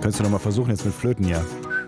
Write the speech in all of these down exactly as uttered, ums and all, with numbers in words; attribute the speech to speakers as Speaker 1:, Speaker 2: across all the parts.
Speaker 1: Könntest du noch mal versuchen jetzt mit Flöten hier.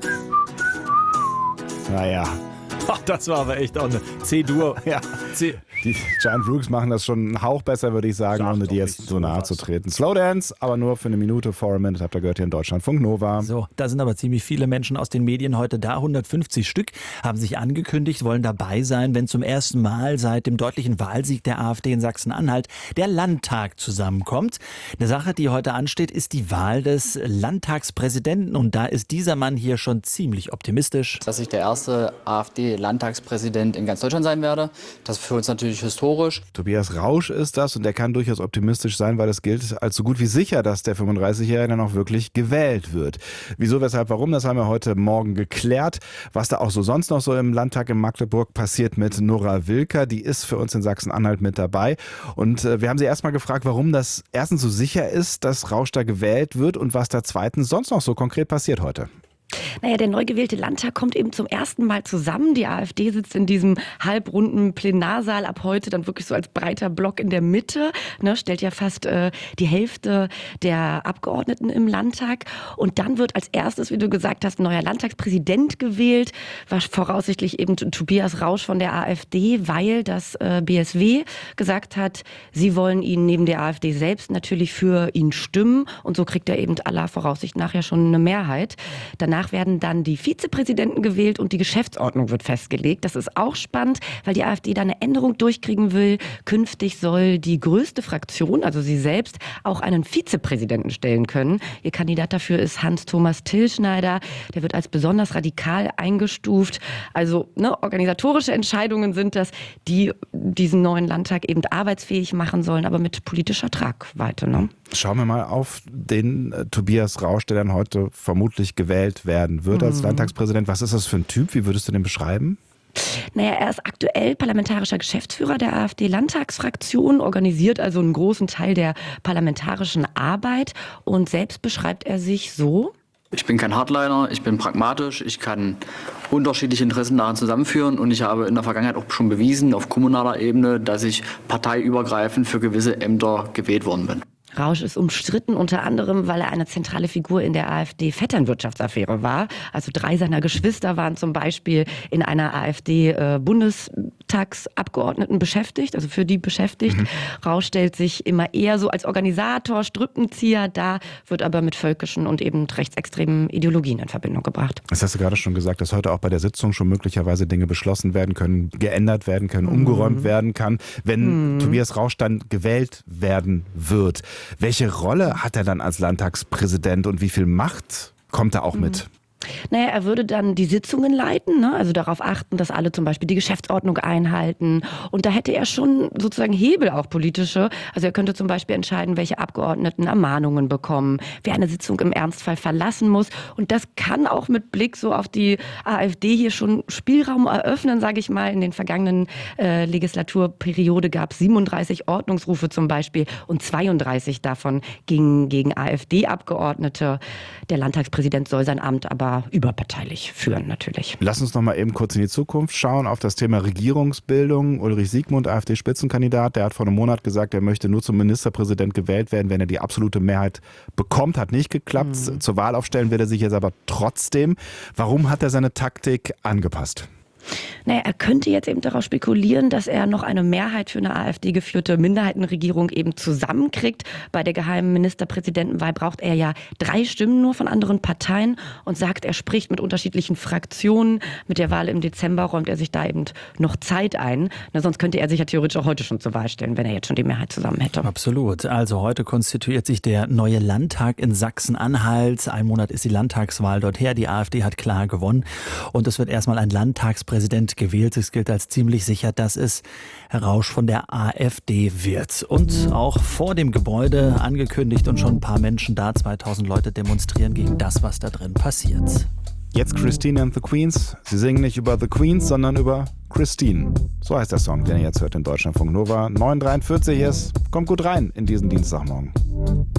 Speaker 1: Naja.
Speaker 2: Ach, das war aber echt auch eine C-Dur.
Speaker 1: Ja.
Speaker 2: C
Speaker 1: Die Giant Rooks machen das schon einen Hauch besser, würde ich sagen,
Speaker 2: Sag
Speaker 1: ohne
Speaker 2: doch
Speaker 1: dir jetzt
Speaker 2: nicht
Speaker 1: so nahe
Speaker 2: sowas.
Speaker 1: zu treten. Slowdance, aber nur für eine Minute, for a minute, habt ihr gehört hier in Deutschlandfunk Nova.
Speaker 2: So, da sind aber ziemlich viele Menschen aus den Medien heute da. hundertfünfzig Stück haben sich angekündigt, wollen dabei sein, wenn zum ersten Mal seit dem deutlichen Wahlsieg der AfD in Sachsen-Anhalt der Landtag zusammenkommt. Eine Sache, die heute ansteht, ist die Wahl des Landtagspräsidenten. Und da ist dieser Mann hier schon ziemlich optimistisch.
Speaker 3: Dass ich der erste AfD-Landtagspräsident in ganz Deutschland sein werde. Das ist für uns natürlich historisch.
Speaker 1: Tobias Rausch ist das und der kann durchaus optimistisch sein, weil es gilt als so gut wie sicher, dass der fünfunddreißigjährige dann auch wirklich gewählt wird. Wieso, weshalb, warum, das haben wir heute Morgen geklärt. Was da auch so sonst noch so im Landtag in Magdeburg passiert mit Nora Wilker, die ist für uns in Sachsen-Anhalt mit dabei. Und äh, wir haben sie erstmal gefragt, warum das erstens so sicher ist, dass Rausch da gewählt wird und was da zweitens sonst noch so konkret passiert heute.
Speaker 4: Naja, der neu gewählte Landtag kommt eben zum ersten Mal zusammen. Die AfD sitzt in diesem halbrunden Plenarsaal ab heute dann wirklich so als breiter Block in der Mitte. Ne, stellt ja fast äh, die Hälfte der Abgeordneten im Landtag. Und dann wird als erstes, wie du gesagt hast, ein neuer Landtagspräsident gewählt. War voraussichtlich eben Tobias Rausch von der AfD, weil das äh, B S W gesagt hat, sie wollen ihn neben der AfD selbst natürlich für ihn stimmen. Und so kriegt er eben aller Voraussicht nach ja schon eine Mehrheit. Danach werden dann die Vizepräsidenten gewählt und die Geschäftsordnung wird festgelegt. Das ist auch spannend, weil die AfD da eine Änderung durchkriegen will. Künftig soll die größte Fraktion, also sie selbst, auch einen Vizepräsidenten stellen können. Ihr Kandidat dafür ist Hans-Thomas Tillschneider. Der wird als besonders radikal eingestuft. Also ne, organisatorische Entscheidungen sind das, die diesen neuen Landtag eben arbeitsfähig machen sollen, aber mit politischer Tragweite. Ne?
Speaker 1: Schauen wir mal auf den äh, Tobias Rausch, der dann heute vermutlich gewählt werden wird als
Speaker 4: Mhm.
Speaker 1: Landtagspräsident. Was ist das für ein Typ? Wie würdest du den beschreiben?
Speaker 4: Naja, er ist aktuell parlamentarischer Geschäftsführer der AfD-Landtagsfraktion, organisiert also einen großen Teil der parlamentarischen Arbeit und selbst beschreibt er sich so:
Speaker 3: Ich bin kein Hardliner, ich bin pragmatisch, ich kann unterschiedliche Interessen daran zusammenführen und ich habe in der Vergangenheit auch schon bewiesen, auf kommunaler Ebene, dass ich parteiübergreifend für gewisse Ämter gewählt worden bin.
Speaker 4: Rausch ist umstritten, unter anderem, weil er eine zentrale Figur in der AfD-Vetternwirtschaftsaffäre war. Also drei seiner Geschwister waren zum Beispiel in einer AfD-Bundestagsabgeordneten beschäftigt, also für die beschäftigt. Mhm. Rausch stellt sich immer eher so als Organisator, Strippenzieher dar, wird aber mit völkischen und eben rechtsextremen Ideologien in Verbindung gebracht.
Speaker 1: Das hast du gerade schon gesagt, dass heute auch bei der Sitzung schon möglicherweise Dinge beschlossen werden können, geändert werden können, mhm. umgeräumt werden kann, wenn mhm. Tobias Rausch dann gewählt werden wird. Welche Rolle hat er dann als Landtagspräsident und wie viel Macht kommt er auch mit?
Speaker 4: Naja, er würde dann die Sitzungen leiten, ne? Also darauf achten, dass alle zum Beispiel die Geschäftsordnung einhalten. Und da hätte er schon sozusagen Hebel, auch politische. Also er könnte zum Beispiel entscheiden, welche Abgeordneten Ermahnungen bekommen, wer eine Sitzung im Ernstfall verlassen muss. Und das kann auch mit Blick so auf die AfD hier schon Spielraum eröffnen, sage ich mal. In den vergangenen äh, Legislaturperiode gab es siebenunddreißig Ordnungsrufe zum Beispiel und zweiunddreißig davon gingen gegen AfD-Abgeordnete. Der Landtagspräsident soll sein Amt aber überparteilich führen natürlich.
Speaker 1: Lass uns noch mal eben kurz in die Zukunft schauen, auf das Thema Regierungsbildung. Ulrich Siegmund, AfD-Spitzenkandidat, der hat vor einem Monat gesagt, er möchte nur zum Ministerpräsident gewählt werden, wenn er die absolute Mehrheit bekommt. Hat nicht geklappt. Mhm. Zur Wahl aufstellen wird er sich jetzt aber trotzdem. Warum hat er seine Taktik angepasst?
Speaker 4: Naja, er könnte jetzt eben darauf spekulieren, dass er noch eine Mehrheit für eine AfD-geführte Minderheitenregierung eben zusammenkriegt. Bei der geheimen Ministerpräsidentenwahl braucht er ja drei Stimmen nur von anderen Parteien und sagt, er spricht mit unterschiedlichen Fraktionen. Mit der Wahl im Dezember räumt er sich da eben noch Zeit ein. Na, sonst könnte er sich ja theoretisch auch heute schon zur Wahl stellen, wenn er jetzt schon die Mehrheit zusammen hätte.
Speaker 2: Absolut. Also heute konstituiert sich der neue Landtag in Sachsen-Anhalt. Ein Monat ist die Landtagswahl dort her. Die AfD hat klar gewonnen. Und es wird erstmal ein Landtagspräsident gewählt. Es gilt als ziemlich sicher, dass es Herr Rausch von der AfD wird. Und auch vor dem Gebäude angekündigt und schon ein paar Menschen da. zweitausend Leute demonstrieren gegen das, was da drin passiert.
Speaker 1: Jetzt Christine and the Queens. Sie singen nicht über The Queens, sondern über Christine. So heißt der Song, den ihr jetzt hört in Deutschlandfunk Nova. neun Uhr dreiundvierzig ist. Kommt gut rein in diesen Dienstagmorgen.